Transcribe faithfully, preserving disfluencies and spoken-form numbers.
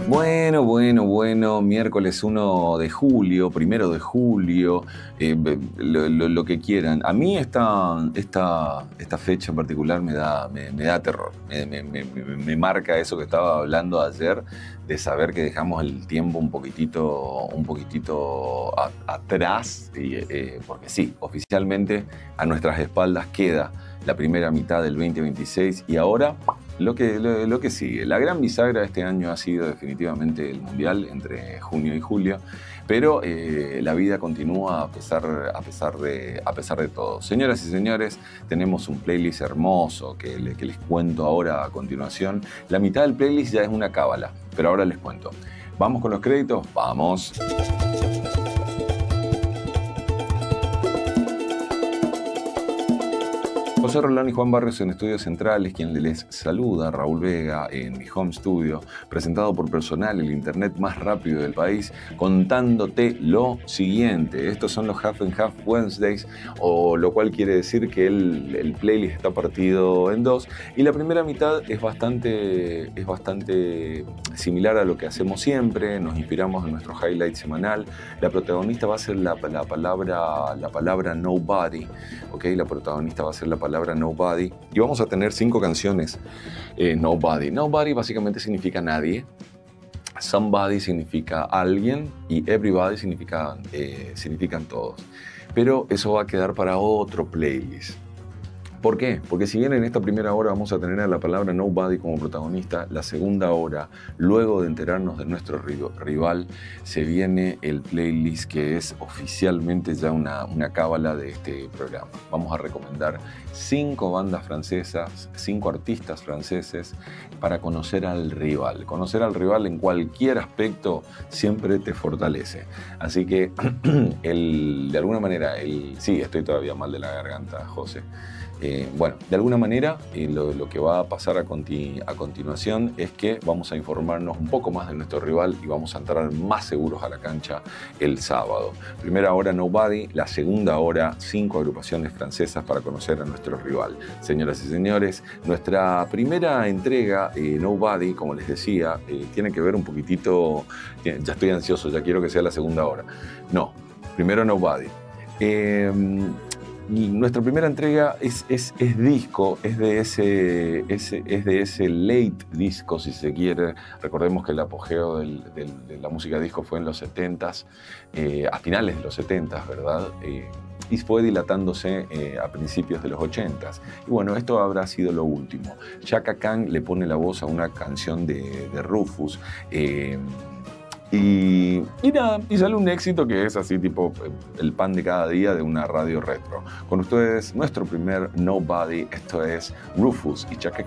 Bueno, bueno, bueno, miércoles uno de julio, primero de julio, eh, lo, lo, lo que quieran. A mí esta, esta, esta fecha en particular me da, me, me da terror, me, me, me, me marca eso que estaba hablando ayer, de saber que dejamos el tiempo un poquitito, un poquitito a, atrás, y, eh, porque sí, oficialmente a nuestras espaldas queda la primera mitad del veinte veintiséis y ahora lo que, lo, lo que sigue. La gran bisagra de este año ha sido definitivamente el Mundial entre junio y julio, pero eh, la vida continúa a pesar, a, pesar de, a pesar de todo. Señoras y señores, tenemos un playlist hermoso que, le, que les cuento ahora a continuación. La mitad del playlist ya es una cábala, pero ahora les cuento. ¿Vamos con los créditos? ¡Vamos! José Rolán y Juan Barrios en Estudios Centrales, quien les saluda, Raúl Vega, en mi home studio, presentado por Personal, el internet más rápido del país, contándote lo siguiente. Estos son los Half and Half Wednesdays, o lo cual quiere decir que el, el playlist está partido en dos, y la primera mitad es bastante, es bastante similar a lo que hacemos siempre. Nos inspiramos en nuestro highlight semanal. La protagonista va a ser la, la, palabra, la palabra nobody, ¿ok? La protagonista va a ser la palabra palabra nobody, y vamos a tener cinco canciones. eh, nobody. Nobody básicamente significa nadie, somebody significa alguien y everybody significa, eh, significan todos. Pero eso va a quedar para otro playlist. ¿Por qué? Porque si bien en esta primera hora vamos a tener a la palabra nobody como protagonista, la segunda hora, luego de enterarnos de nuestro rival, se viene el playlist que es oficialmente ya una, una cábala de este programa. Vamos a recomendar cinco bandas francesas, cinco artistas franceses para conocer al rival. Conocer al rival en cualquier aspecto siempre te fortalece. Así que, el, de alguna manera, el, sí, estoy todavía mal de la garganta, José. Eh, bueno, de alguna manera eh, lo, lo que va a pasar a, conti a continuación es que vamos a informarnos un poco más de nuestro rival y vamos a entrar más seguros a la cancha el sábado. Primera hora Nobody, la segunda hora cinco agrupaciones francesas para conocer a nuestro rival. Señoras y señores, nuestra primera entrega, eh, Nobody, como les decía, eh, tiene que ver un poquitito, ya estoy ansioso, ya quiero que sea la segunda hora. No, primero Nobody. Eh, Nuestra primera entrega es, es, es disco, es de, ese, ese, es de ese late disco, si se quiere. Recordemos que el apogeo del, del, de la música disco fue en los setentas, eh, a finales de los setentas, ¿verdad? Eh, y fue dilatándose eh, a principios de los ochentas. Y bueno, esto habrá sido lo último. Chaka Khan le pone la voz a una canción de, de Rufus, eh, Y, y nada, y sale un éxito que es así tipo el pan de cada día de una radio retro. Con ustedes, nuestro primer Nobody, esto es Rufus y Chaka Khan.